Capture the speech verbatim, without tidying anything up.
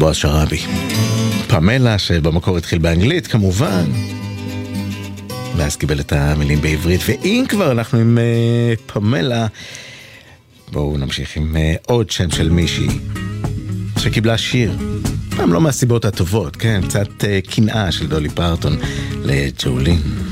בועז שרבי. פמלה, שבמקור התחיל באנגלית כמובן, ואז קיבל את המילים בעברית. ואם כבר אנחנו עם uh, פמלה, בואו נמשיך עם uh, עוד שם של מישהי שקיבלה שיר, פעם לא מהסיבות הטובות, כן, קצת uh, קנאה של דולי פרטון לג'ולין.